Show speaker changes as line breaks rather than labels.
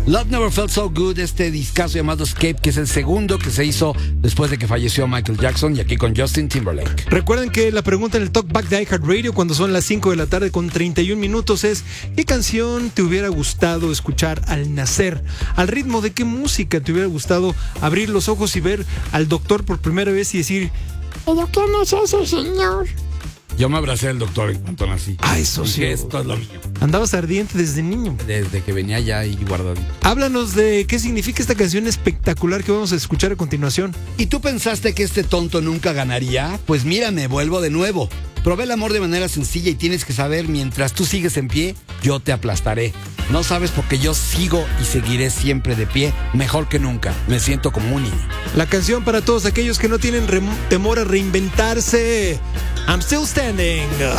Love Never Felt So Good, este discazo llamado Escape, que es el segundo que se hizo después de que falleció Michael Jackson, y aquí con Justin Timberlake.
Recuerden que la pregunta en el Talkback de iHeartRadio cuando son las 5 de la tarde con 31 minutos es: ¿qué canción te hubiera gustado escuchar al nacer? ¿Al ritmo de qué música te hubiera gustado abrir los ojos y ver al doctor por primera vez y decir: ¿pero qué no es eso, señor?
Yo me abracé al doctor en cuanto nací.
Ah, eso sí.
Esto es lo mío.
Andabas ardiente desde niño.
Desde que venía ya ahí guardado.
Háblanos de qué significa esta canción espectacular que vamos a escuchar a continuación.
¿Y tú pensaste que este tonto nunca ganaría? Pues mira, me vuelvo de nuevo. Probé el amor de manera sencilla y tienes que saber, mientras tú sigues en pie, yo te aplastaré. No sabes porque yo sigo y seguiré siempre de pie, mejor que nunca. Me siento como un niño.
La canción para todos aquellos que no tienen temor a reinventarse. I'm Still Standing.